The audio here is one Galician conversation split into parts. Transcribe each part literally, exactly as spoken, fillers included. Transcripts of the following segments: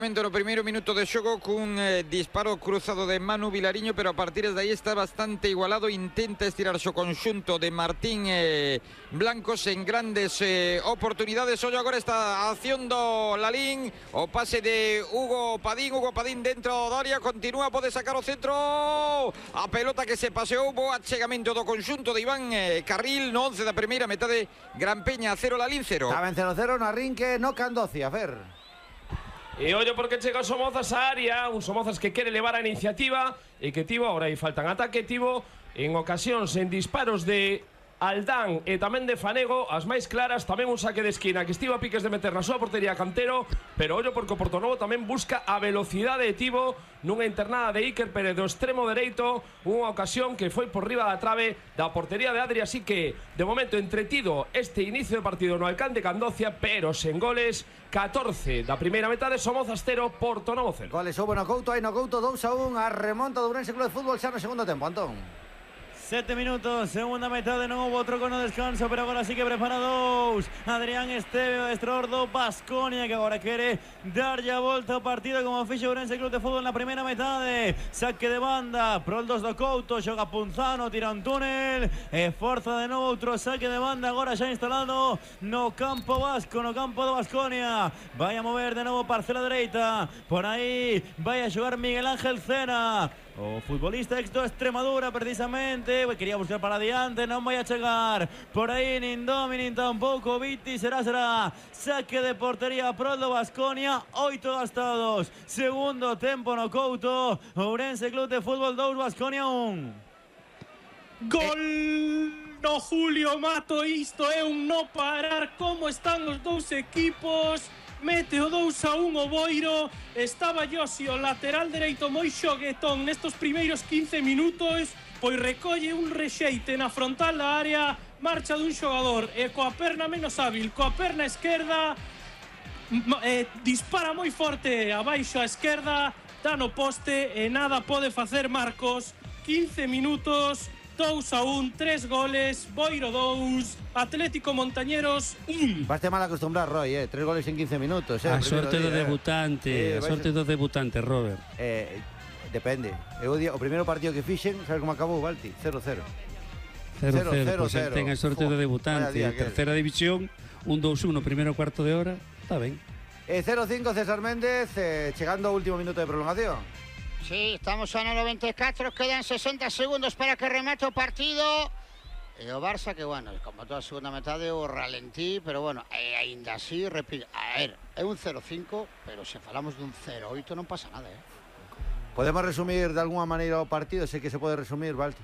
No primeiro minuto de xogo cun eh, disparo cruzado de Manu Vilariño, pero a partir de aí está bastante igualado. Intenta estirar o conxunto de Martín eh, Blancos en grandes eh, oportunidades. Ollo agora esta acción do Lalín, o pase de Hugo Padín, Hugo Padín dentro da área, continúa, pode sacar o centro, a pelota que se paseou, bo achegamento do conxunto de Iván eh, Carril no once da primeira metade. Gran Peña cero, Lalín cero. Estaba en cero cero no arrinque, no Candocia, a ver. E ollo porque chega o Somozas a área, un Somozas que quere levar a iniciativa e que tivo, agora aí faltan ataque, tivo en ocasións en disparos de Aldán e tamén de Fanego, as máis claras, tamén un saque de esquina que estivo a piques de meter na súa portería Cantero, pero ollo porque o Portonovo tamén busca a velocidade de tivo nunha internada de Iker Pérez do extremo dereito, unha ocasión que foi por riba da trave da portería de Adri, así que de momento entretido este inicio de partido no Alcande Candocia, pero sen goles. Catorce da primeira metade, Somozas cero, Portonovo cero. Goles houbo no Couto, hai no Couto dous a un, a remonta do Ourense Club de Fútbol xa no segundo tempo, Antón. Sete minutos, segunda metade, non houve outro cono descanso, pero agora sí que preparados. Adrián Esteve, o estrador do Baskonia, que agora quere darlle a volta ao partido como fixo o Ourense Club de Fútbol na primeira metade. Saque de banda, prol dos do Couto, xoga Punzano, tira un túnel, e forza de novo outro saque de banda, agora xa instalado no campo vasco, no campo do Baskonia. Vai a mover de novo parcela dereita, por aí vai a xogar Miguel Ángel Cena, o futbolista ex do Extremadura, precisamente. Quería buscar para adiante, non vai a chegar por aí nin Domi nin tampouco Viti. Será, será saque de portería pro do Baskonia. Oito gastados, segundo tempo no Couto. Ourense Club de Fútbol dous, Baskonia un. Gol no Julio Mato, isto é un no parar. Como están os dous equipos? Mete o dous a un o Boiro. Estaba Josi, o lateral dereito, moi xoguetón nestos primeiros quince minutos, pois recolle un rexeite na frontal da área, marcha dun xogador e coa perna menos hábil, coa perna esquerda, eh, dispara moi forte abaixo a esquerda, dá no poste e nada pode facer Marcos. Quince minutos, dous a un, tres goles, Boiro dous, Atlético Montañeros un. Vaste mal acostumbrar, Roy, eh? Tres goles en quince minutos, eh? A sorte do debutante, eh, a sorte do debutante, Robert. Eh, depende. Eu o primeiro partido que fixen, sabes como acabou, Balti? cero cero. cero cero, pois ten a sorte do debutante. Terceira división, un dous un no primeiro cuarto de hora, está ben. Eh, cero cinco, César Méndez, eh, chegando ao último minuto de prolongación. Sí, estamos a no noventa e catro, quedan sesenta segundos para que remate o partido. E o Barça que, bueno, como toda a segunda metade o ralentí, pero bueno, e aínda así, repito, a ver, é un cero cinco, pero se falamos dun cero oito non pasa nada, eh. Podemos resumir de alguna maneira o partido, sei que se pode resumir, Balti.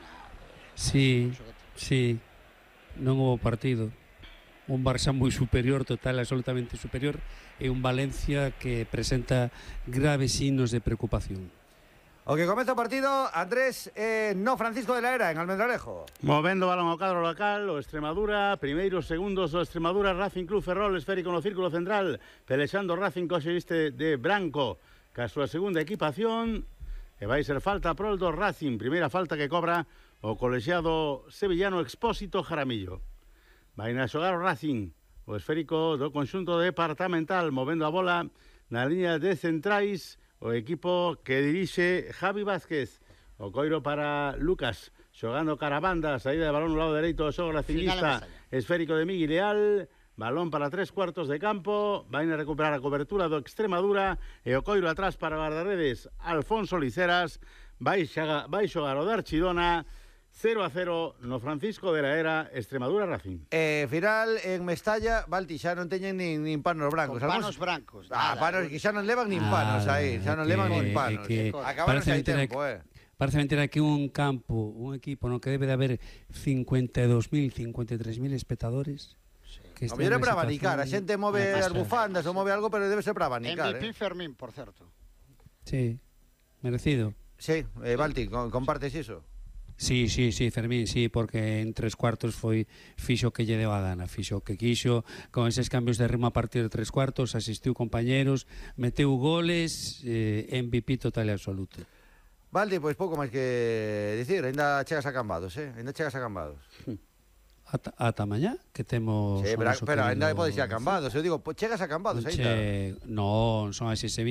Sí, sí, non houve partido. Un Barça moi superior, total, absolutamente superior, e un Valencia que presenta graves signos de preocupación. O que comeza o partido, Andrés, eh, no Francisco de la Era, en Almendralejo. Movendo balón ao cadro local, o Extremadura, primeiros segundos o Extremadura, Racing Club Ferrol, esférico no círculo central, pelexando Racing co xeriste de Branco, ca súa segunda equipación, e vai ser falta prol do Racing, primeira falta que cobra o colexiado sevillano Expósito Jaramillo. Vai na xogar o Racing, o esférico do conxunto departamental, movendo a bola na liña de centrais, o equipo que dirixe Javi Vázquez. O coiro para Lucas, xogando carabanda, saída de balón no lado dereito do xogo racinguista, esférico de Miguel Leal, balón para tres cuartos de campo, vai a recuperar a cobertura do Extremadura, e o coiro atrás para guardaredes Alfonso Liceras, vai xogar, vai xogar o de Archidona. Cero a cero no Francisco de la Era, Extremadura Racing. Eh, final en Mestalla, Balti, xa non teñen nin, nin panos brancos. Con panos brancos. Ah, panos que xa non levan nin panos aí, xa non levan nin panos. Acabaron hai tempo, eh. Parece mentira que un campo, un equipo no que debe de haber cincuenta e dous mil, cincuenta e tres mil espectadores. Que o mellor é para abanicar, a xente move as bufandas ou move algo, pero debe ser para abanicar. M V P eh. Fermín, por certo. Sí, merecido. Sí, eh, Balti, compartes iso? Sí, sí, sí, Fermín, sí, porque en tres cuartos foi fixo que lle deu a gana, fixo que quixo, con eses cambios de ritmo a partir de tres cuartos, asistiu compañeros, meteu goles, eh, M V P total e absoluto. Valde, pois pouco máis que dicir, ainda chegas a Cambados, eh? Ainda chegas a Cambados. Ata, ata mañá, que temos... Sí, pero, pero ainda podes ir a Cambados, eu digo, chegas a Cambados, ainda. Non, son así Sevilla.